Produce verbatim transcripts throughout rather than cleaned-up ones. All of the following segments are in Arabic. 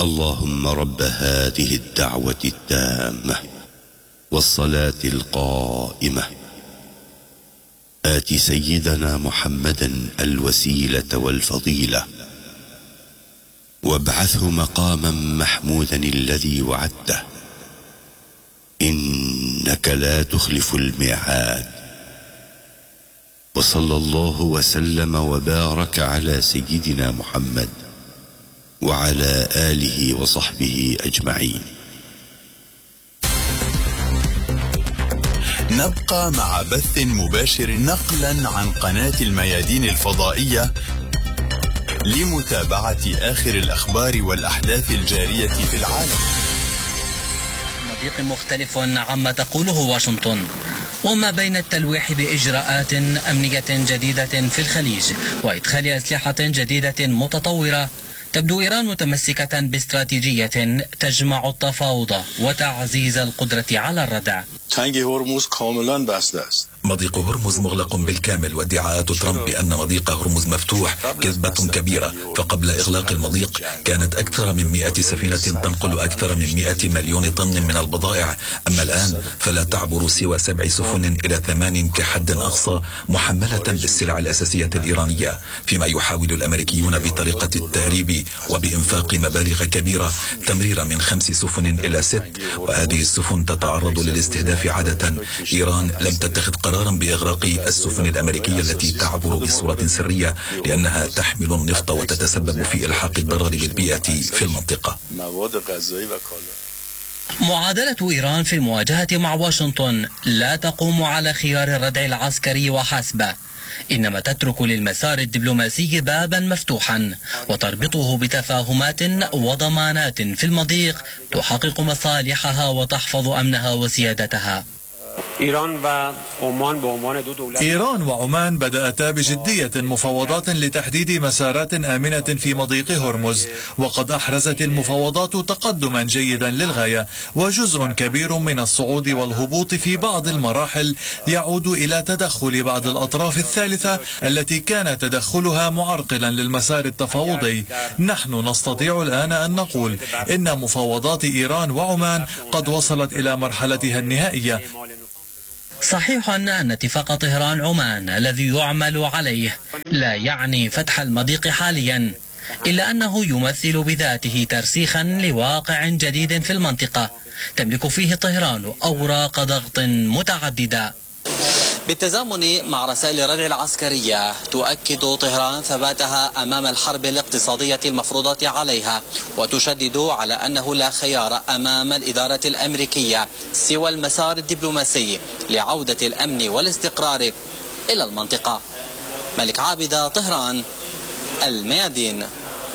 اللهم رب هذه الدعوة التامة والصلاة القائمة آت سيدنا محمدا الوسيلة والفضيلة وابعثه مقاما محمودا الذي وعدته إنك لا تخلف الميعاد. وصلى الله وسلم وبارك على سيدنا محمد وعلى آله وصحبه أجمعين. نبقى مع بث مباشر نقلا عن قناة الميادين الفضائية لمتابعة آخر الأخبار والأحداث الجارية في العالم. مضيق مختلف عما تقوله واشنطن، وما بين التلويح بإجراءات أمنية جديدة في الخليج وإدخال أسلحة جديدة متطورة، تبدو إيران متمسكة باستراتيجية تجمع التفاوض وتعزيز القدرة على الردع. مضيق هرمز مغلق بالكامل، وادعاءات ترامب بأن مضيق هرمز مفتوح كذبة كبيرة، فقبل إغلاق المضيق كانت أكثر من مئة سفينة تنقل أكثر من مئة مليون طن من البضائع، أما الآن فلا تعبر سوى سبع سفن إلى ثمان كحد أقصى محملة بالسلع الأساسية الإيرانية، فيما يحاول الأمريكيون بطريقة التهريب وبإنفاق مبالغ كبيرة تمرير من خمس سفن إلى ست، وهذه السفن تتعرض للاستهداف عادة. إيران لم تتخذ قرارا بإغراق السفن الأمريكية التي تعبر بصورة سرية لأنها تحمل النفط وتتسبب في إلحاق الضرر بالبيئة في المنطقة. معادلة إيران في المواجهة مع واشنطن لا تقوم على خيار الردع العسكري وحسب، إنما تترك للمسار الدبلوماسي بابا مفتوحا وتربطه بتفاهمات وضمانات في المضيق تحقق مصالحها وتحفظ أمنها وسيادتها. إيران وعمان بدأتا بجدية مفاوضات لتحديد مسارات آمنة في مضيق هرمز، وقد أحرزت المفاوضات تقدما جيدا للغاية، وجزء كبير من الصعود والهبوط في بعض المراحل يعود إلى تدخل بعض الأطراف الثالثة التي كان تدخلها معرقلا للمسار التفاوضي. نحن نستطيع الآن أن نقول إن مفاوضات إيران وعمان قد وصلت إلى مرحلتها النهائية. صحيح أن اتفاق طهران عمان الذي يعمل عليه لا يعني فتح المضيق حاليا، إلا أنه يمثل بذاته ترسيخا لواقع جديد في المنطقة تملك فيه طهران أوراق ضغط متعددة. بالتزامن مع رسائل الردع العسكرية تؤكد طهران ثباتها أمام الحرب الاقتصادية المفروضة عليها، وتشدد على أنه لا خيار أمام الإدارة الأمريكية سوى المسار الدبلوماسي لعودة الأمن والاستقرار إلى المنطقة. ملك عابدة، طهران، الميادين.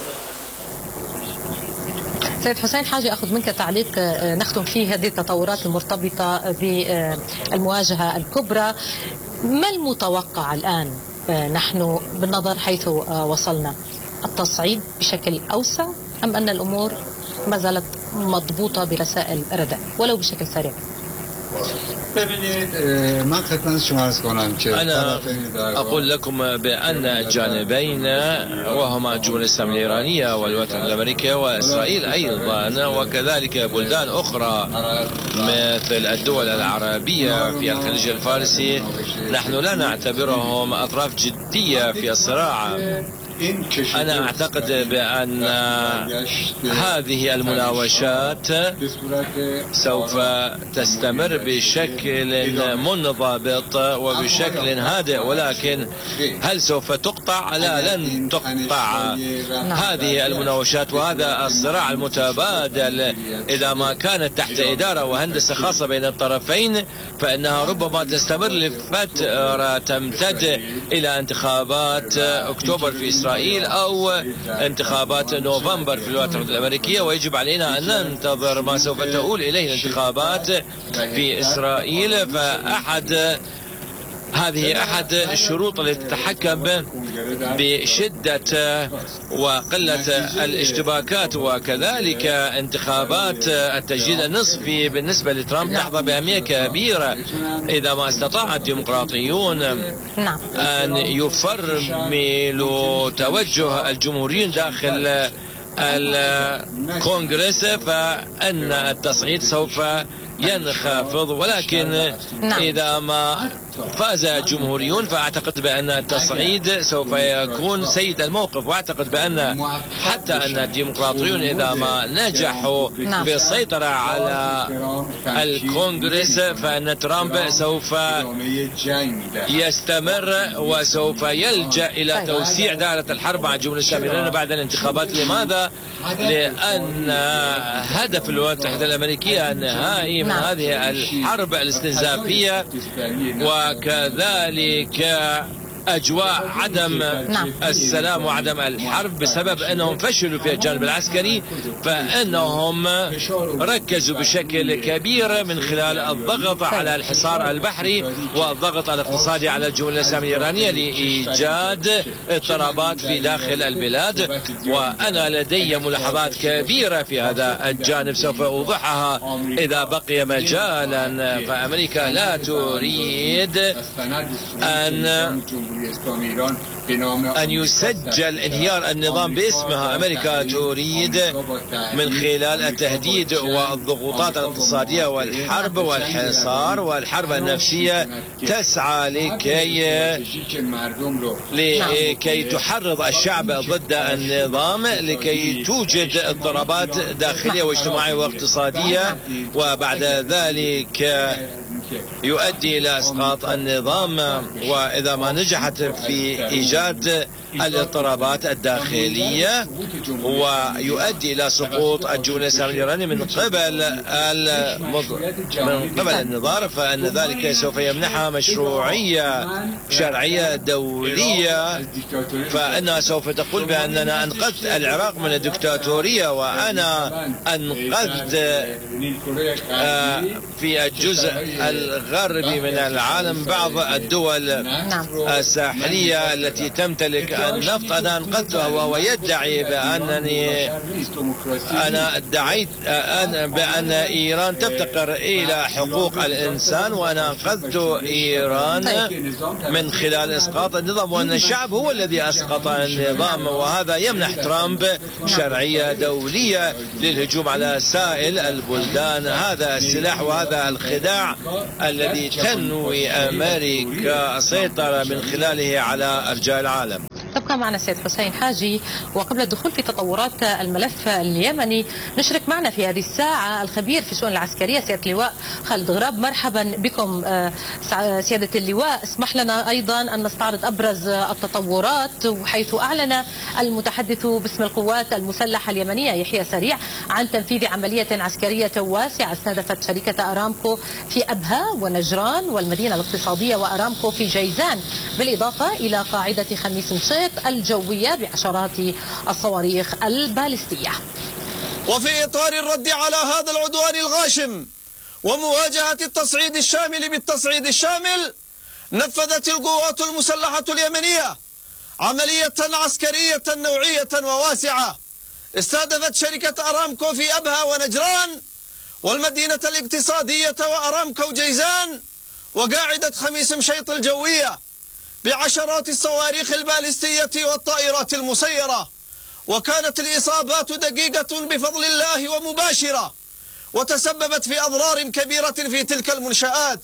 سيد حسين حاجة أخذ منك تعليق نختم فيه هذه التطورات المرتبطة بالمواجهة الكبرى. ما المتوقع الآن نحن بالنظر حيث وصلنا؟ التصعيد بشكل أوسع أم أن الأمور ما زالت مضبوطة برسائل ردع ولو بشكل سريع؟ أنا أقول لكم بأن الجانبين وهما الجمهورية الإسلامية الإيرانية والولايات المتحدة الأمريكية وإسرائيل أيضا وكذلك بلدان أخرى مثل الدول العربية في الخليج الفارسي، نحن لا نعتبرهم أطراف جدية في الصراع. أنا أعتقد بأن هذه المناوشات سوف تستمر بشكل منضبط وبشكل هادئ، ولكن هل سوف تقطع؟ لا، لن تقطع هذه المناوشات وهذا الصراع المتبادل. إذا ما كانت تحت إدارة وهندسة خاصة بين الطرفين فإنها ربما تستمر لفترة تمتد إلى انتخابات أكتوبر في إسرائيل أو انتخابات نوفمبر في الولايات المتحدة الأمريكية، ويجب علينا أن ننتظر ما سوف تؤول إليه الانتخابات في إسرائيل. فأحد هذه أحد الشروط التي تتحكم بشدة وقلة الاشتباكات، وكذلك انتخابات التجديد النصفي بالنسبة لترامب تحظى بأهمية كبيرة. إذا ما استطاع الديمقراطيون أن يفرملوا توجه الجمهوريين داخل الكونغرس فإن التصعيد سوف ينخفض، ولكن إذا ما فاز الجمهوريون فأعتقد بأن التصعيد سوف يكون سيد الموقف، وأعتقد بأن حتى أن الديمقراطيون إذا ما نجحوا في السيطرة على الكونغرس فإن ترامب سوف يستمر وسوف يلجأ إلى توسيع دائرة الحرب مع الجمهورية الإسلامية بعد الانتخابات. لماذا؟ لأن هدف الولايات المتحدة الأمريكية النهائي من هذه الحرب الاستنزافية وكذلك أجواء عدم السلام وعدم الحرب بسبب أنهم فشلوا في الجانب العسكري، فإنهم ركزوا بشكل كبير من خلال الضغط على الحصار البحري والضغط الاقتصادي على الجمهورية الإسلامية الإيرانية لإيجاد اضطرابات في داخل البلاد. وأنا لدي ملاحظات كبيرة في هذا الجانب سوف أوضحها إذا بقي مجالا. فأمريكا لا تريد أن أن يسجل انهيار النظام باسمها. أمريكا تريد من خلال التهديد والضغوطات الاقتصادية والحرب والحصار والحرب النفسية تسعى لكي لكي تحرض الشعب ضد النظام، لكي توجد اضطرابات داخلية واجتماعية واقتصادية، وبعد ذلك يؤدي إلى إسقاط النظام. وإذا ما نجحت في إيجاد الاضطرابات الداخلية ويؤدي إلى سقوط الجمهورية الإسلامية الإيرانية من قبل من قبل النظام، فإن ذلك سوف يمنحها مشروعية شرعية دولية، فإنها سوف تقول بأننا أنقذت العراق من الدكتاتورية، وأنا أنقذت في الجزء الغربي من العالم بعض الدول الساحلية التي تمتلك النفط أنا أنقذتها. وهو يدعي بأنني أنا ادعيت بأن إيران تفتقر إلى حقوق الإنسان وأنا أنقذت إيران من خلال إسقاط النظام، وأن الشعب هو الذي أسقط النظام. وهذا يمنح ترامب شرعية دولية للهجوم على سائر البلدان. هذا السلاح وهذا الخداع الذي تنوي أمريكا السيطرة من خلاله على أرجاء العالم. تبقى معنا السيد حسين حاجي، وقبل الدخول في تطورات الملف اليمني نشرك معنا في هذه الساعة الخبير في الشؤون العسكرية سيادة اللواء خالد غراب. مرحبا بكم سيادة اللواء. اسمح لنا أيضا أن نستعرض أبرز التطورات، وحيث أعلن المتحدث باسم القوات المسلحة اليمنية يحيى سريع عن تنفيذ عملية عسكرية واسعة استهدفت شركة أرامكو في أبها ونجران والمدينة الاقتصادية وأرامكو في جيزان، بالإضافة إلى قاعدة خميس مشيط الجوية بعشرات الصواريخ البالستية. وفي إطار الرد على هذا العدوان الغاشم ومواجهة التصعيد الشامل بالتصعيد الشامل، نفذت القوات المسلحة اليمنية عملية عسكرية نوعية وواسعة استهدفت شركة أرامكو في أبها ونجران والمدينة الاقتصادية وأرامكو جيزان وقاعدة خميس مشيط الجوية بعشرات الصواريخ البالستية والطائرات المسيرة. وكانت الإصابات دقيقة بفضل الله ومباشرة، وتسببت في أضرار كبيرة في تلك المنشآت.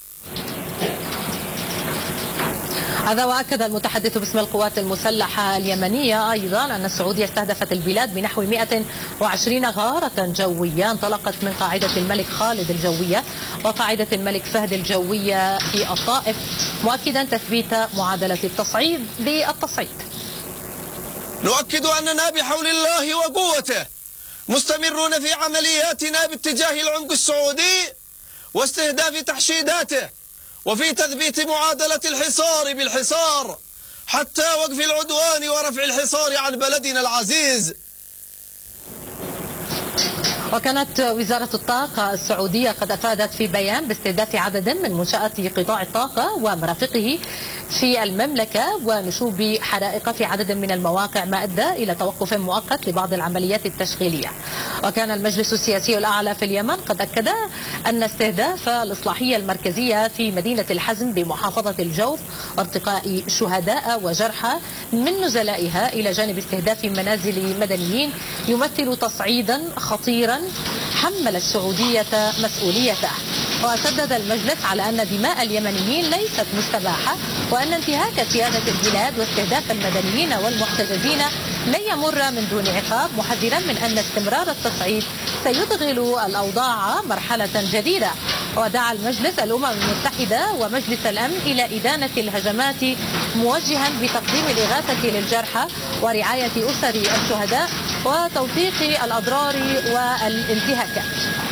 هذا وأكد المتحدث باسم القوات المسلحة اليمنية أيضا أن السعودية استهدفت البلاد بنحو مئة وعشرين غارة جوية انطلقت من قاعدة الملك خالد الجوية وقاعدة الملك فهد الجوية في الطائف، مؤكدا تثبيت معادلة التصعيد بالتصعيد. نؤكد أننا بحول الله وقوته مستمرون في عملياتنا باتجاه العمق السعودي واستهداف تحشيداته، وفي تثبيت معادلة الحصار بالحصار حتى وقف العدوان ورفع الحصار عن بلدنا العزيز. وكانت وزارة الطاقة السعودية قد أفادت في بيان باستهداف عدد من منشآت قطاع الطاقة ومرافقه في المملكة ونشوب حرائق في عدد من المواقع، ما أدى إلى توقف مؤقت لبعض العمليات التشغيلية. وكان المجلس السياسي الأعلى في اليمن قد أكد أن استهداف الإصلاحية المركزية في مدينة الحزم بمحافظة الجوف وارتقاء شهداء وجرحى من نزلائها إلى جانب استهداف منازل مدنيين يمثل تصعيدا خطيرا حمل السعودية مسؤوليته. وشدد المجلس على أن دماء اليمنيين ليست مستباحة، وأن انتهاك سيادة البلاد واستهداف المدنيين والمحتجزين لن يمر من دون عقاب، محذرا من أن استمرار التصعيد سيدخل الأوضاع مرحلة جديدة. ودعا المجلس الأمم المتحدة ومجلس الأمن إلى إدانة الهجمات، موجها بتقديم الإغاثة للجرحى ورعاية أسر الشهداء وتوثيق الأضرار والانتهاكات.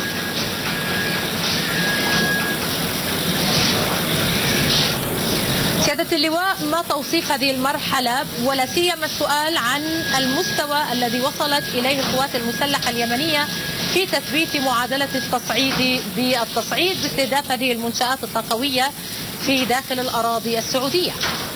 سيادة اللواء، ما توصيف هذه المرحلة ولا سيما السؤال عن المستوى الذي وصلت إليه القوات المسلحة اليمنية في تثبيت معادلة التصعيد بالتصعيد باستهداف هذه المنشآت الطاقوية في داخل الأراضي السعودية؟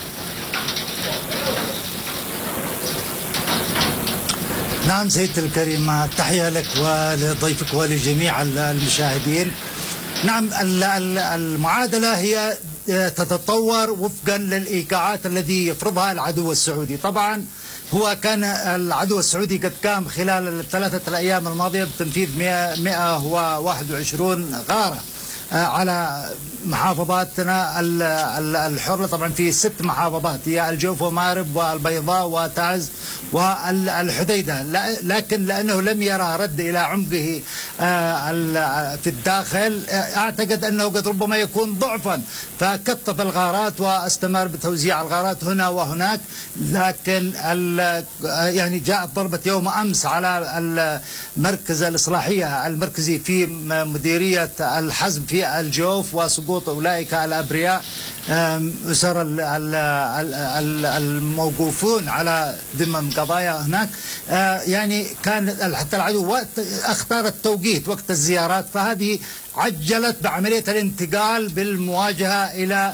نعم سيدتي الكريمة، تحية لك ولضيفك ولجميع المشاهدين. نعم، المعادلة هي تتطور وفقا للإيقاعات الذي يفرضها العدو السعودي. طبعا هو كان العدو السعودي قد قام خلال الثلاثة الأيام الماضية بتنفيذ مئة وواحد وعشرين غارة على محافظاتنا الحرة، طبعا في ست محافظات هي الجوف ومارب والبيضاء وتعز والحديدة، لكن لأنه لم يرى رد إلى عمقه في الداخل أعتقد أنه قد ربما يكون ضعفا، فكثف الغارات واستمر بتوزيع الغارات هنا وهناك. لكن يعني جاءت ضربة يوم أمس على المركز الإصلاحية المركزي في مديرية الحزم في الجوف وسقوط أولئك الأبرياء أسر الموقوفون على ذمم قضايا هناك. يعني كان حتى العدو اختار التوقيت وقت الزيارات، فهذه عجلت بعملية الانتقال بالمواجهة إلى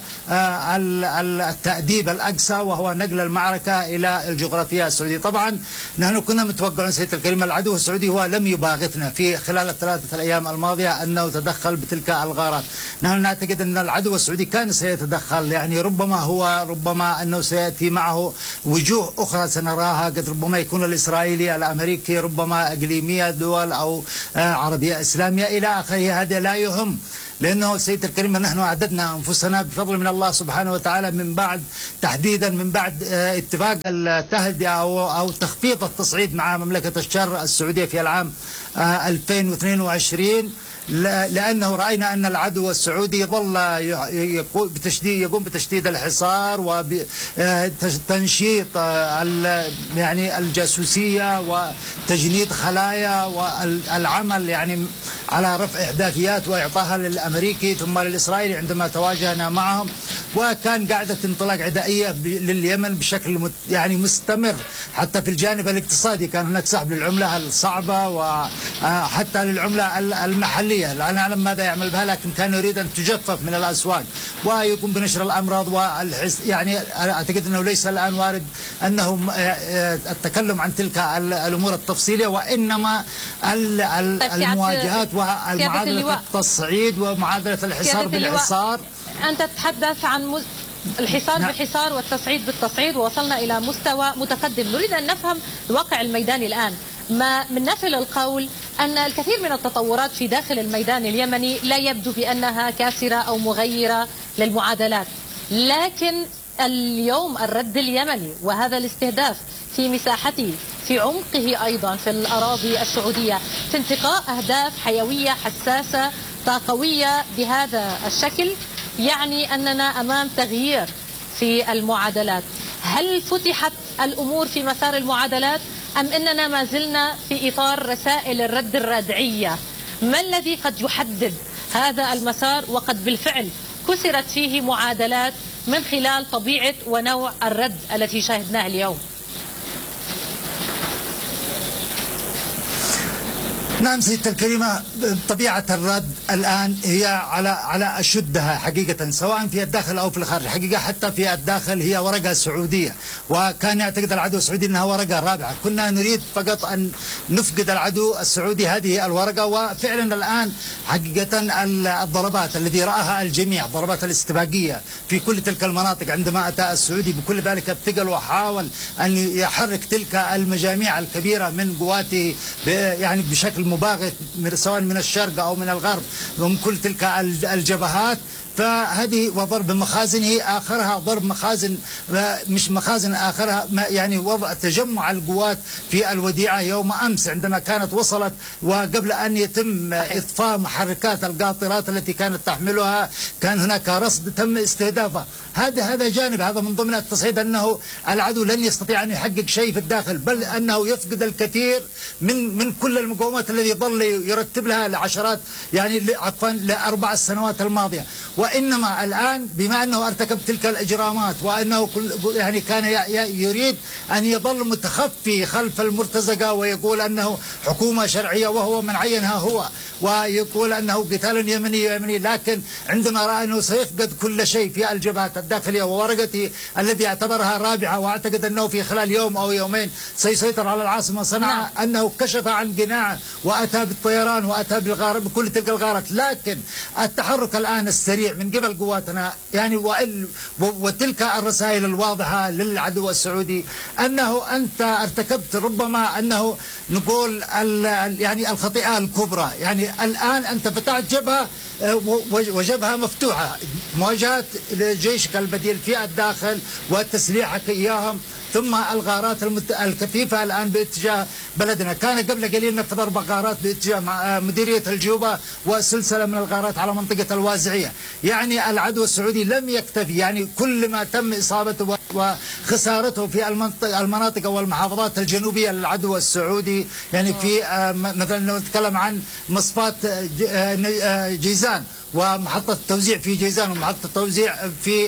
التأديب الأقصى، وهو نقل المعركة إلى الجغرافيا السعودية. طبعا نحن كنا متوقعين سيدة الكريمة العدو السعودي هو لم يباغتنا في خلال الثلاثة الأيام الماضية أنه تدخل بتلك الغارات. نحن نعتقد أن العدو السعودي كان سيتدخل، يعني ربما هو ربما أنه سيأتي معه وجوه أخرى سنراها، قد ربما يكون الإسرائيلي الأمريكي، ربما إقليمية دول أو عربية إسلامية إلى آخره. هذا لا يهم، لأنه سيدة الكريمة نحن أعددنا أنفسنا بفضل من الله سبحانه وتعالى من بعد تحديدا من بعد اتفاق التهدئة أو أو تخفيض التصعيد مع مملكة الشر السعودية في العام ألفين واثنين وعشرين، لأنه رأينا أن العدو السعودي ظل يقوم بتشديد يقوم بتشديد الحصار وتنشيط يعني الجاسوسية وتجنيد خلايا والعمل يعني على رفع إحداثيات وإعطاها للأمريكي ثم للإسرائيلي عندما تواجهنا معهم. وكان قاعدة انطلاق عدائية لليمن بشكل يعني مستمر، حتى في الجانب الاقتصادي كان هناك سحب للعملة الصعبة وحتى للعملة المحلية، لا نعلم ماذا يعمل بها، لكن كان يريد أن تجفف من الأسواق ويقوم بنشر الأمراض والحس. يعني أعتقد أنه ليس الآن وارد أنه التكلم عن تلك الأمور التفصيلية، وإنما المواجهات ومعادلة التصعيد ومعادلة الحصار بالحصار. أنت تتحدث عن مز... الحصار نعم. بالحصار والتصعيد بالتصعيد، ووصلنا إلى مستوى متقدم. نريد أن نفهم الواقع الميداني الآن. ما من نفل القول أن الكثير من التطورات في داخل الميدان اليمني لا يبدو بأنها كاسرة أو مغيرة للمعادلات، لكن اليوم الرد اليمني وهذا الاستهداف في مساحته في عمقه أيضا في الأراضي السعودية في انتقاء أهداف حيوية حساسة طاقوية بهذا الشكل، يعني أننا أمام تغيير في المعادلات. هل فتحت الأمور في مسار المعادلات أم أننا ما زلنا في إطار رسائل الرد الردعية؟ ما الذي قد يحدد هذا المسار وقد بالفعل كسرت فيه معادلات من خلال طبيعة ونوع الرد التي شاهدناه اليوم؟ نعم سيدة الكريمة، طبيعة الرد الآن هي على على أشدها حقيقة، سواء في الداخل أو في الخارج. حقيقة حتى في الداخل هي ورقة سعودية، وكان يعتقد العدو السعودي أنها ورقة رابعة. كنا نريد فقط أن نفقد العدو السعودي هذه الورقة، وفعلا الآن حقيقة الضربات الذي رآها الجميع، ضربات الاستباقية في كل تلك المناطق عندما أتى السعودي بكل ذلك الثقل وحاول أن يحرك تلك المجاميع الكبيرة من قواته يعني بشكل مباغت، سواء من الشرق أو من الغرب ومن كل تلك الجبهات. فهذه وضرب مخازنه آخرها ضرب مخازن، مش مخازن آخرها يعني وضع تجمع القوات في الوديعة يوم أمس عندما كانت وصلت، وقبل أن يتم إطفاء محركات القاطرات التي كانت تحملها كان هناك رصد تم استهدافه. هذا هذا جانب، هذا من ضمن التصعيد أنه العدو لن يستطيع أن يحقق شيء في الداخل، بل أنه يفقد الكثير من من كل المقاومات الذي ظل يرتب لها لعشرات يعني عفوا لأربع السنوات الماضية. وإنما الآن بما أنه ارتكب تلك الإجرامات وأنه يعني كان يريد أن يظل متخفي خلف المرتزقة ويقول أنه حكومة شرعية وهو من عينها هو، ويقول أنه قتال يمني يمني، لكن عندما رأى أنه سيفقد كل شيء في الجبهات الداخلية وورقته الذي اعتبرها رابعة واعتقد أنه في خلال يوم أو يومين سيسيطر على العاصمة صنعاء، أنه كشف عن قناعه وأتى بالطيران وأتى بالغارة بكل تلك الغارات. لكن التحرك الآن السريع من قبل قواتنا يعني وتلك الرسائل الواضحة للعدو السعودي أنه أنت ارتكبت ربما أنه نقول يعني الخطيئة الكبرى. يعني الآن أنت فتحت جبهة وجبهة مفتوحة، مواجهة جيشك البديل في الداخل وتسليحك إياهم، ثم الغارات الكثيفة الآن باتجاه بلدنا. كان قبل قليل نفذ أربع غارات باتجاه مديرية الجوبة وسلسلة من الغارات على منطقة الوازعية. يعني العدو السعودي لم يكتفي، يعني كل ما تم إصابته وخسارته في المنطقة المناطق والمحافظات الجنوبية للعدو السعودي، يعني في مثلا نتكلم عن مصفات جيزان ومحطة التوزيع في جيزان ومحطة التوزيع في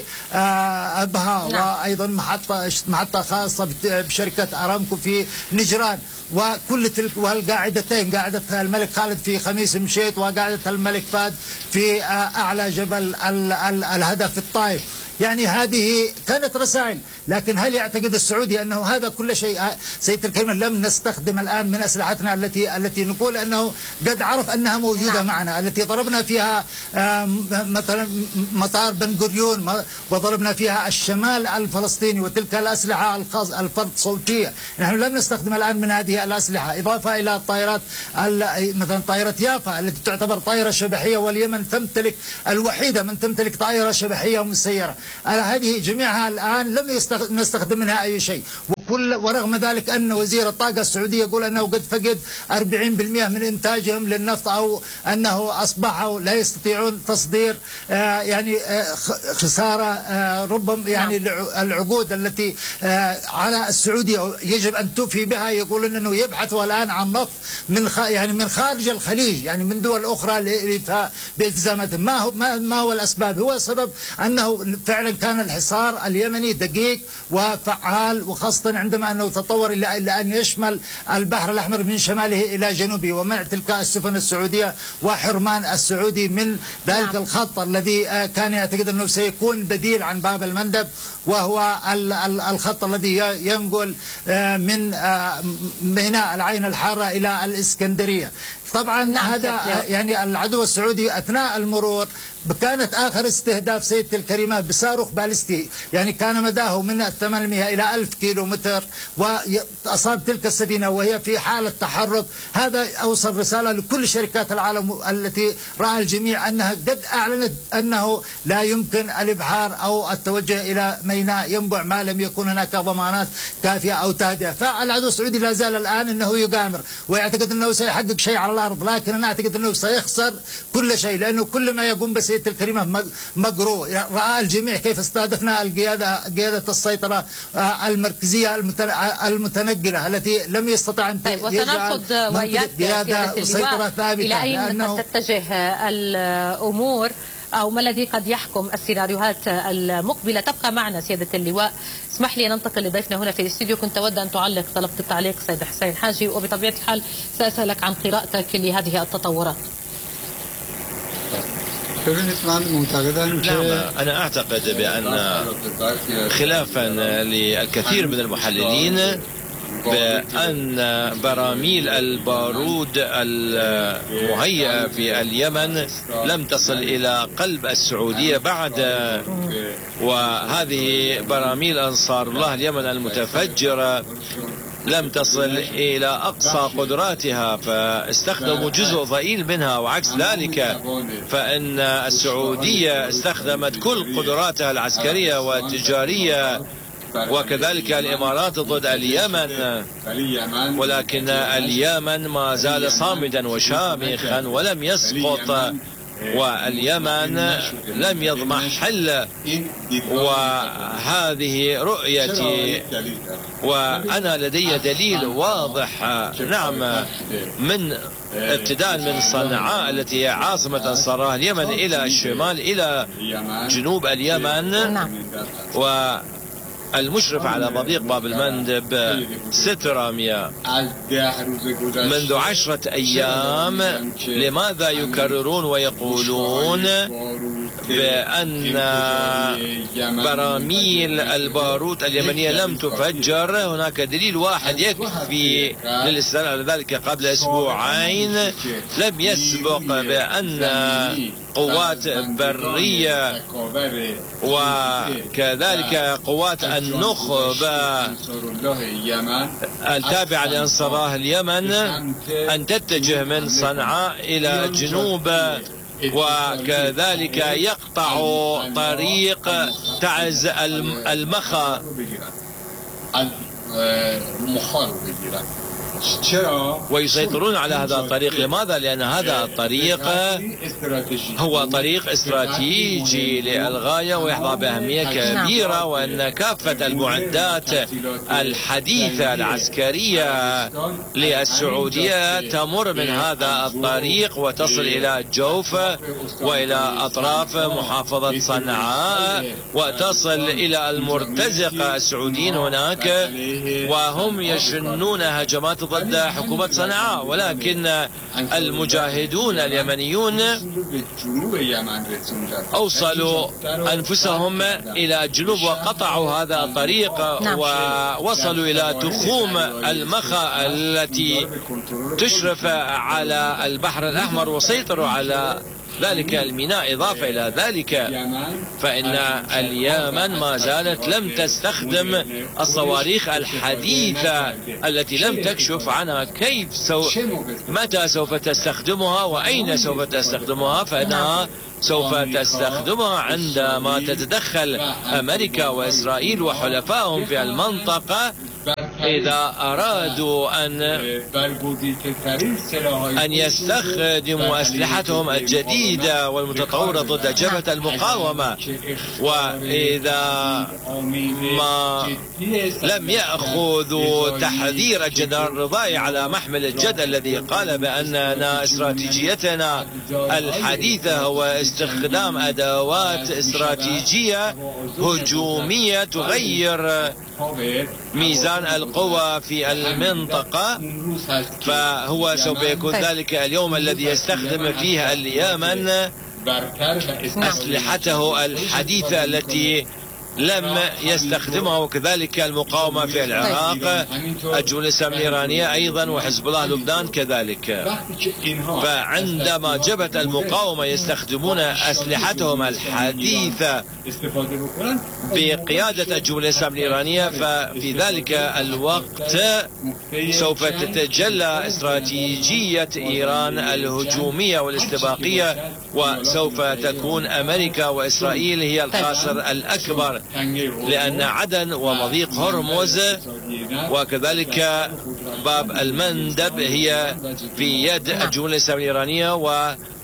أبها، نعم. وأيضا محطة محطة خاصة بشركة أرامكو في نجران، وكل تلك والقاعدتين، قاعدة الملك خالد في خميس مشيط وقاعدة الملك فهد في أعلى جبل الهدف في الطائف. يعني هذه كانت رسائل، لكن هل يعتقد السعودي أنه هذا كل شيء؟ سيد الكريم، لم نستخدم الآن من أسلحتنا التي التي نقول أنه قد عرف أنها موجودة نعم. معنا، التي ضربنا فيها مثلا مطار بن غوريون وضربنا فيها الشمال الفلسطيني وتلك الأسلحة الخاص الفرد صوتية. نحن لم نستخدم الآن من هذه الأسلحة، إضافة إلى الطائرات مثلا طائرة يافا التي تعتبر طائرة شبحية، واليمن تمتلك الوحيدة من تمتلك طائرة شبحية مسيرة. هذه جميعها الآن لم نستخدم منها أي شيء. وكل ورغم ذلك أن وزير الطاقة السعودي يقول أنه قد فقد أربعين بالمئة من إنتاجهم للنفط، أو أنه أصبحوا لا يستطيعون تصدير آه يعني آه خسارة آه ربما يعني العقود التي آه على السعودية يجب أن توفي بها. يقولون أنه يبحثوا الآن عن نفط من يعني من خارج الخليج، يعني من دول أخرى لإيفاء بالتزاماتهم. ما هو ما هو الأسباب؟ هو السبب أنه فعلا كان الحصار اليمني دقيق وفعال، وخاصة عندما أنه تطور إلى إلى أن يشمل البحر الأحمر من شماله إلى جنوبه، ومنع تلك السفن السعودية وحرمان السعودي من ذلك الخط الذي كان يعتقد أنه سيكون بديل عن باب المندب، وهو الخط الذي ينقل من ميناء العين الحارة إلى الإسكندرية. طبعا نعم هذا يعني العدو السعودي أثناء المرور كانت آخر استهداف سيدتي الكريمة بصاروخ باليستي، يعني كان مداه من ثمانمئة إلى ألف كيلو متر، وأصاب تلك السفينة وهي في حالة تحرك. هذا أوصل رسالة لكل شركات العالم التي رأى الجميع أنها قد أعلنت أنه لا يمكن الإبحار أو التوجه إلى ميناء ينبع ما لم يكن هناك ضمانات كافية أو تهدئة. فالعدو السعودي لا زال الآن أنه يغامر ويعتقد أنه سيحقق شيء على الأرض، لكن أنا أعتقد أنه سيخسر كل شيء، لأنه كل ما يقوم بس الكريمة مقروء. رأى الجميع كيف استهدفنا القيادة قيادة السيطرة المركزية المتنقلة التي لم يستطع أن طيب وسنأخذ وإياك قيادة وسيطرة ثابتة إلى أين تتجه الأمور. أو ما الذي قد يحكم السيناريوهات المقبلة؟ تبقى معنا سيادة اللواء. اسمح لي ننتقل لضيفنا هنا في الاستوديو. كنت أود أن تعلق، طلبت التعليق سيد حسين حاجي، وبطبيعة الحال سأسألك عن قراءتك لهذه التطورات. نعم، أنا أعتقد بأن خلافا للكثير من المحللين بأن براميل البارود المهيئة في اليمن لم تصل إلى قلب السعودية بعد، وهذه براميل أنصار الله اليمن المتفجرة لم تصل إلى أقصى قدراتها، فاستخدموا جزء ضئيل منها، وعكس ذلك فإن السعودية استخدمت كل قدراتها العسكرية والتجارية، وكذلك الإمارات ضد اليمن، ولكن اليمن ما زال صامدا وشامخا ولم يسقط، واليمن لم يضمحل. وهذه رؤيتي، وأنا لدي دليل واضح. نعم، من ابتداء من صنعاء التي هي عاصمة أنصار اليمن إلى الشمال إلى جنوب اليمن، و المشرف على مضيق باب المندب ستراميا منذ عشرة أيام. لماذا يكررون ويقولون بأن براميل البارود اليمنية لم تفجر؟ هناك دليل واحد يكفي للاستدلال على ذلك. قبل أسبوعين لم يسبق بأن قوات برية وكذلك قوات النخبة التابعة لأنصار اليمن أن تتجه من صنعاء إلى الجنوب، وكذلك يقطع طريق تعز المخا. ويسيطرون على هذا الطريق. لماذا؟ لأن هذا الطريق هو طريق استراتيجي للغاية ويحظى بأهمية كبيرة، وأن كافة المعدات الحديثة العسكرية للسعودية تمر من هذا الطريق وتصل إلى الجوف وإلى أطراف محافظة صنعاء وتصل إلى المرتزقة. السعوديين هناك وهم يشنون هجمات ضد حكومة صنعاء، ولكن المجاهدون اليمنيون أوصلوا أنفسهم إلى الجنوب وقطعوا هذا الطريق ووصلوا إلى تخوم المخا التي تشرف على البحر الأحمر وسيطروا على ذلك الميناء. إضافة إلى ذلك فإن اليمن ما زالت لم تستخدم الصواريخ الحديثة التي لم تكشف عنها كيف سو... متى سوف تستخدمها وأين سوف تستخدمها. فإنها سوف تستخدمها عندما تتدخل أمريكا وإسرائيل وحلفائهم في المنطقة إذا أرادوا أن أن يستخدموا أسلحتهم الجديدة والمتطورة ضد جبهة المقاومة. وإذا ما لم يأخذوا تحذير الجنرال الرضاعي على محمل الجد الذي قال بأننا استراتيجيتنا الحديثة هو استخدام أدوات استراتيجية هجومية تغير ميزان القوى في المنطقة، فهو سوف يكون ذلك اليوم الذي يستخدم فيه اليمن أسلحته الحديثة التي لم يستخدمها، وكذلك المقاومة في العراق، الجبهة الإسلامية الإيرانية أيضا، وحزب الله لبنان كذلك. فعندما جبهة المقاومة يستخدمون أسلحتهم الحديثة بقيادة الجبهة الإسلامية الإيرانية، ففي ذلك الوقت سوف تتجلى استراتيجية إيران الهجومية والاستباقية، وسوف تكون أمريكا وإسرائيل هي الخاسر الأكبر، لأن عدن ومضيق هرمز وكذلك باب المندب هي في يد الجبهة الإسلامية الإيرانية،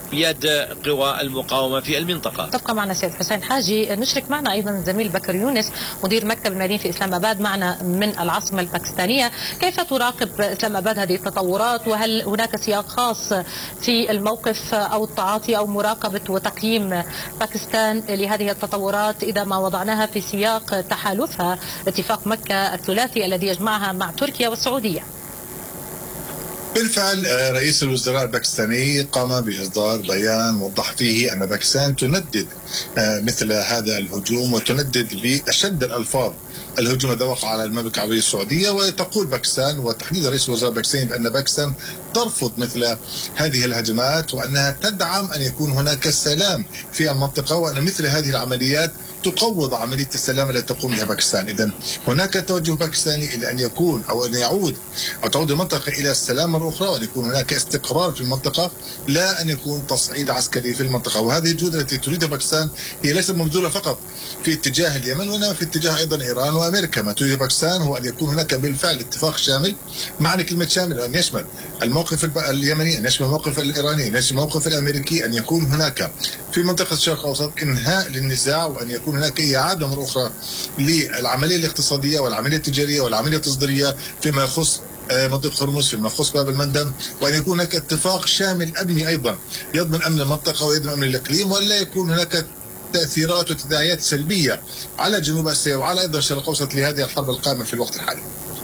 يد قوى المقاومة في المنطقة. تبقى معنا سيد حسين حاجي. نشرك معنا أيضا الزميل بكر يونس مدير مكتب المدينة في إسلام آباد معنا من العاصمة الباكستانية. كيف تراقب إسلام آباد هذه التطورات، وهل هناك سياق خاص في الموقف أو التعاطي أو مراقبة وتقييم باكستان لهذه التطورات إذا ما وضعناها في سياق تحالفها اتفاق مكة الثلاثي الذي يجمعها مع تركيا والسعودية؟ بالفعل رئيس الوزراء الباكستاني قام بإصدار بيان وضح فيه أن باكستان تندد مثل هذا الهجوم وتندد بأشد الألفاظ الهجوم الذي وقع على المملكة العربية السعودية. وتقول باكستان وتحديدا رئيس الوزراء الباكستاني بأن باكستان ترفض مثل هذه الهجمات وأنها تدعم أن يكون هناك سلام في المنطقة، وأن مثل هذه العمليات تقوض عملية السلام التي تقوم بها باكستان. إذن هناك توجه باكستاني إلى أن يكون أو أن يعود أو تعود المنطقة إلى السلام مرة أخرى، وأن يكون هناك استقرار في المنطقة لا أن يكون تصعيد عسكري في المنطقة. وهذه الجهود التي تريدها باكستان هي ليست مبذولة فقط في اتجاه اليمن وإنما في اتجاه أيضا إيران وأمريكا. ما تريد باكستان هو أن يكون هناك بالفعل اتفاق شامل، معنى كلمة شامل أن يشمل الموقف اليمني، أن يشمل الموقف الإيراني، أن يشمل الموقف الأمريكي، أن يكون هناك في منطقة الشرق الأوسط إنهاء للنزاع، وأن يكون هناك إعادة مرة أخرى للعملية الاقتصادية والعملية التجارية والعملية التصديرية فيما يخص منطقة هرمز، فيما يخص باب المندب، وأن يكون هناك اتفاق شامل أمني أيضا يضمن أمن المنطقة ويضمن أمن الإقليم، ولا يكون هناك تأثيرات وتداعيات سلبية على جنوب آسيا وعلى أيضا الشرق الأوسط لهذه الحرب القائمة في الوقت الحالي.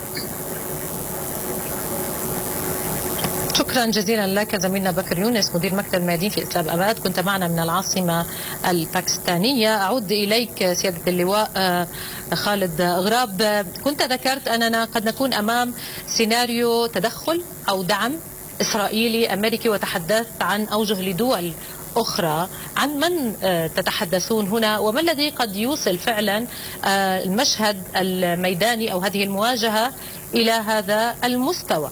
شكرا جزيلا لك زميلنا بكر يونس مدير مكتب الميادين في إسلام آباد، كنت معنا من العاصمة الباكستانية. أعود إليك سيادة اللواء خالد غراب. كنت ذكرت أننا قد نكون أمام سيناريو تدخل أو دعم إسرائيلي أمريكي، وتحدثت عن أوجه لدول أخرى. عن من تتحدثون هنا، وما الذي قد يوصل فعلا المشهد الميداني أو هذه المواجهة إلى هذا المستوى؟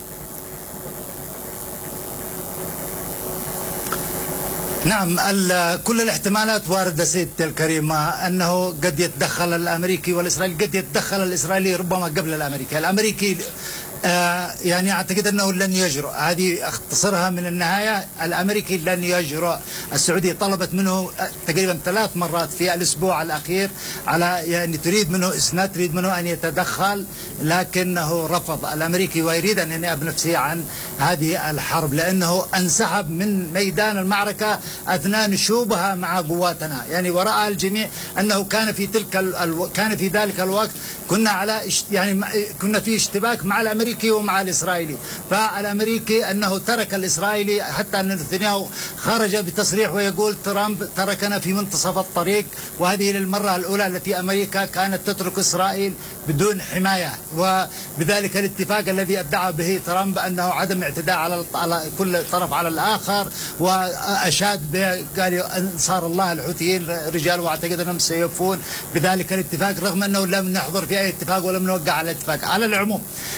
نعم، كل الاحتمالات واردة سيدتي الكريمة، أنه قد يتدخل الأمريكي والإسرائيلي، قد يتدخل الإسرائيلي ربما قبل الأمريكي. الأمريكي آه يعني أعتقد أنه لن يجرؤ، هذه أختصرها من النهاية، الأمريكي لن يجرؤ. السعودية طلبت منه تقريبا ثلاث مرات في الأسبوع الأخير على يعني تريد منه إسناد، تريد منه أن يتدخل، لكنه رفض الأمريكي ويريد أن ينأب بنفسه عن هذه الحرب، لأنه انسحب من ميدان المعركة أثناء نشوبها مع قواتنا. يعني ورأى الجميع أنه كان في تلك الو... كان في ذلك الوقت كنا على يعني كنا في اشتباك مع الأمريكي ومع الإسرائيلي. فالأمريكي أنه ترك الإسرائيلي، حتى أن نتنياهو خرج بتصريح ويقول ترامب تركنا في منتصف الطريق، وهذه للمرة الأولى التي أمريكا كانت تترك إسرائيل بدون حماية. وبذلك الاتفاق الذي ادعى به ترامب أنه عدم اعتداء على على كل طرف على الآخر، وأشاد قال أنصار الله الحوثيين رجال واعتقد أنهم سيوفون بذلك الاتفاق، رغم أنه لم نحضر في أي اتفاق ولم نوقع على الاتفاق. على العموم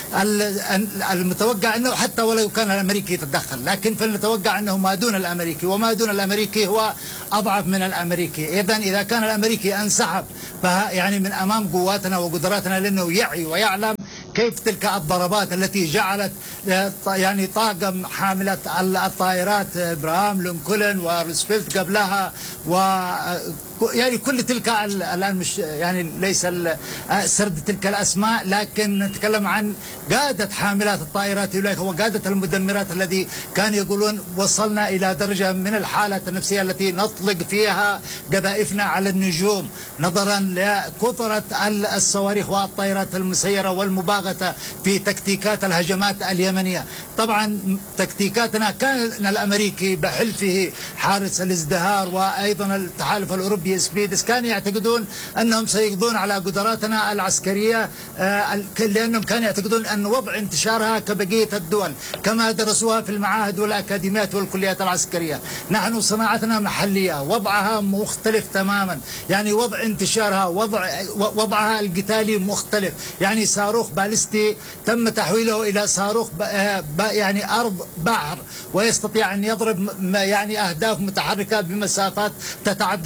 المتوقع أنه حتى ولو كان الأمريكي يتدخل، لكن فلنتوقع أنه ما دون الأمريكي، وما دون الأمريكي هو أضعف من الأمريكي. إذن إذا كان الأمريكي انسحب يعني من أمام قواتنا وقدراتنا، لأنه يعي ويعلم كيف تلك الضربات التي جعلت يعني طاقم حاملة الطائرات إبراهام لينكولن وروزفلت قبلها، و يعني كل تلك الآن مش يعني ليس سرد تلك الأسماء، لكن نتكلم عن قادة حاملات الطائرات وقادة المدمرات الذي كانوا يقولون وصلنا إلى درجة من الحالة النفسية التي نطلق فيها قذائفنا على النجوم، نظرا لكثرة الصواريخ والطائرات المسيرة والمباغتة في تكتيكات الهجمات اليمنية. طبعا تكتيكاتنا كان الأمريكي بحلفه حارس الازدهار وأيضا التحالف الأوروبي سبيدس كانوا يعتقدون أنهم سيقضون على قدراتنا العسكرية، لأنهم كانوا يعتقدون أن وضع انتشارها كبقية الدول كما درسوها في المعاهد والأكاديميات والكليات العسكرية. نحن صناعتنا محلية، وضعها مختلف تماما، يعني وضع انتشارها وضع وضعها القتالي مختلف. يعني صاروخ باليستي تم تحويله إلى صاروخ يعني أرض بحر، ويستطيع أن يضرب يعني أهداف متحركة بمسافات تتعدى الألف كيلو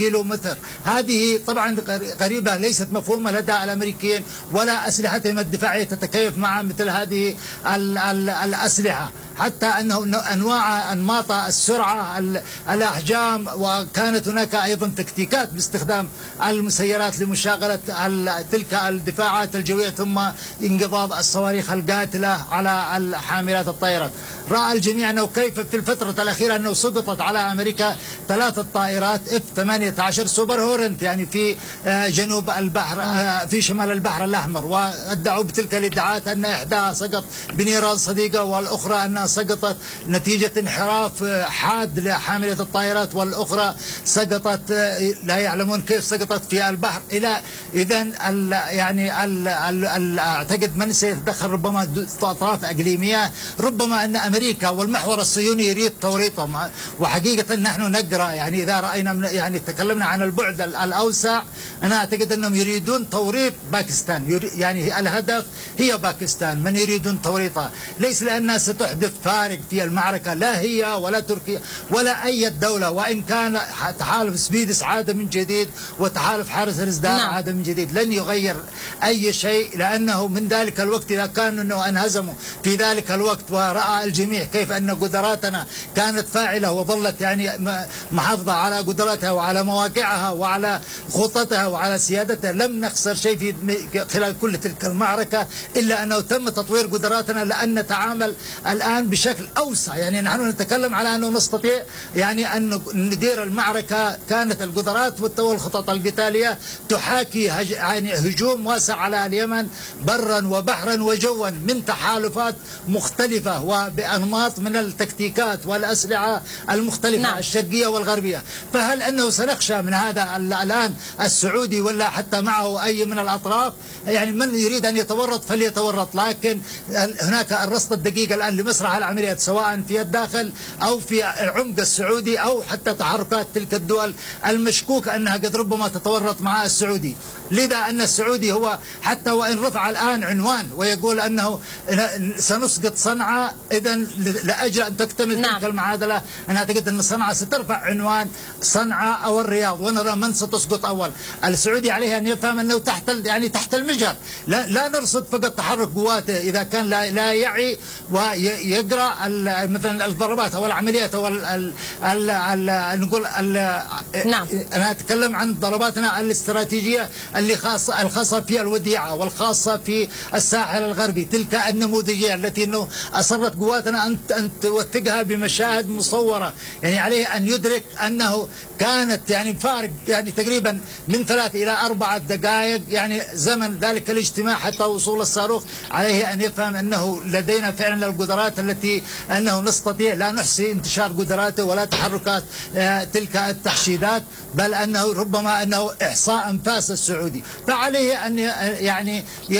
كيلو متر. هذه طبعا قريبة ليست مفهومة لدى الأمريكيين ولا أسلحتهم الدفاعية تتكيف مع مثل هذه ال ال الأسلحة، حتى أنه أنواع أنماط السرعة الأحجام، وكانت هناك أيضا تكتيكات باستخدام المسيرات لمشاغلة تلك الدفاعات الجوية ثم انقضاض الصواريخ القاتلة على حاملات الطائرات. رأى الجميع أنه كيف في الفترة الأخيرة أنه سقطت على أمريكا ثلاثة طائرات إف ثمانية عشر سوبر هورنت يعني في جنوب البحر في شمال البحر الأحمر، وادعوا بتلك الادعاءات أن إحداها سقط بنيران صديقة والأخرى أنها سقطت نتيجة انحراف حاد لحاملة الطائرات، والأخرى سقطت لا يعلمون كيف سقطت في البحر. إلى إذن يعني ال ال أعتقد من سيتدخل ربما أطراف إقليمية، ربما أن أمريكا والمحور الصهيوني يريد توريطهم. وحقيقة نحن نقرأ يعني إذا رأينا يعني تكلمنا عن البعد الأوسع، أنا أعتقد أنهم يريدون توريط باكستان، يعني الهدف هي باكستان، من يريدون توريطها، ليس لأنها ستحدث فارق في المعركة، لا هي ولا تركيا ولا أي دولة، وإن كان تحالف سبيدس عاد من جديد وتحالف حرس الإصدار نعم. عاد من جديد، لن يغير أي شيء، لأنه من ذلك الوقت إذا كانوا أنه انهزموا في ذلك الوقت ورأى الجميع كيف أن قدراتنا كانت فاعلة وظلت يعني محافظة على قدراتها وعلى مواقعها وعلى خطتها وعلى سيادتها، لم نخسر شيء في خلال كل تلك المعركة، إلا أنه تم تطوير قدراتنا لأن نتعامل الآن بشكل أوسع. يعني نحن نتكلم على أنه نستطيع يعني أن ندير المعركة، كانت القدرات والخطط القتالية تحاكي يعني هجوم واسع على اليمن برا وبحرا وجوا من تحالفات مختلفة وبأنماط من التكتيكات والأسلحة المختلفة نعم. الشرقية والغربية. فهل أنه سنخشى من هذا الآن السعودي ولا حتى معه أي من الأطراف؟ يعني من يريد أن يتورط فليتورط، لكن هناك الرصد الدقيق الآن لمسرح العمليات سواء في الداخل أو في عمق السعودي أو حتى تحركات تلك الدول المشكوك أنها قد ربما تتورط مع السعودي. لذا أن السعودي هو حتى وإن رفع الآن عنوان ويقول أنه سنسقط صنعاء، إذا لأجل أن تكتمل نعم. تلك المعادلة أنا أعتقد أن صنعاء سترفع عنوان صنعاء أو الرياض، ونرى من ستسقط أول. السعودي عليه أن يفهم أنه تحت يعني تحت المجهر، لا, لا نرصد فقط تحرك قواته إذا كان لا, لا يعي ويقرأ مثلا الضربات أو العمليات أو ال ال ال ال نقول ال نعم. أنا أتكلم عن ضرباتنا الاستراتيجية اللي خاصة الخاصة في الوديعة والخاصة في الساحل الغربي، تلك النموذجية التي انه اصرت قواتنا ان ان توثقها بمشاهد مصورة. يعني عليه ان يدرك انه كانت يعني فارق يعني تقريبا من ثلاث الى اربع دقائق يعني زمن ذلك الاجتماع حتى وصول الصاروخ. عليه ان يفهم انه لدينا فعلا القدرات التي انه نستطيع، لا نحصي انتشار قدراته ولا تحركات تلك التحشيدات، بل انه ربما انه احصاء انفاس السعودي. فعليه ان يعني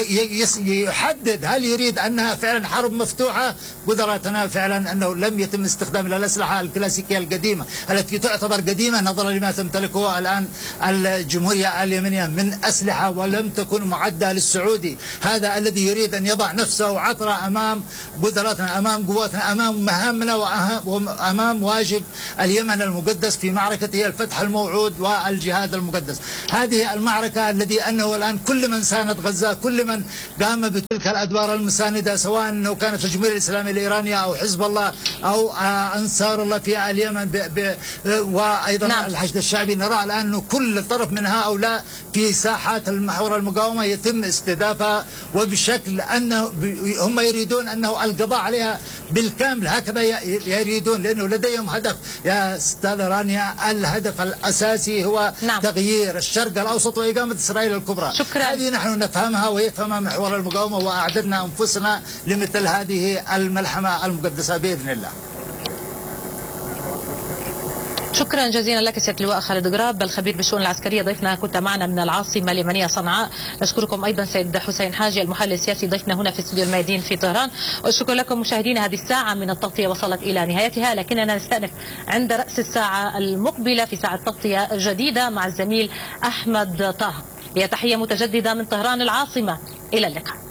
يحدد هل يريد انها فعلا حرب مفتوحه. قدراتنا فعلا انه لم يتم استخدام الاسلحه الكلاسيكيه القديمه التي تعتبر قديمه نظرا لما تمتلكه الان الجمهوريه اليمنيه من اسلحه، ولم تكن معده للسعودي. هذا الذي يريد ان يضع نفسه عثره امام قدراتنا، امام قواتنا، امام مهامنا وامام واجب اليمن المقدس في معركته الفتح الموعود والجهاد المقدس. هذه المعركه الذي انه الان كل من ساند غزه، كل من قام بتلك الادوار المسانده، سواء انه كانت الجمهوريه الاسلاميه الايرانيه او حزب الله او انصار الله في اليمن ب ب وايضا نعم. الحشد الشعبي، نرى الان انه كل طرف من هؤلاء في ساحات المحور المقاومه يتم استهدافها، وبشكل انه هم يريدون انه القضاء عليها بالكامل. هكذا يريدون، لانه لديهم هدف يا استاذه رانيا، الهدف الاساسي هو نعم. تغيير الشرق الاوسط واقامه اسرائيل الكبرى. شكرا. هذه نحن نفهمها ويفهمها محور المقاومه، واعددنا انفسنا لمثل هذه الملحمه المقدسه باذن الله. شكرا جزيلا لك سيادة اللواء خالد قراب الخبير بالشؤون العسكرية، ضيفنا كنت معنا من العاصمة اليمنية صنعاء. نشكركم أيضا سيد حسين حاجي المحلل السياسي ضيفنا هنا في استوديو الميادين في طهران. والشكر لكم مشاهدينا، هذه الساعة من التغطية وصلت إلى نهايتها، لكننا نستأنف عند رأس الساعة المقبلة في ساعة تغطية جديدة مع الزميل أحمد طه. هي تحية متجددة من طهران العاصمة، إلى اللقاء.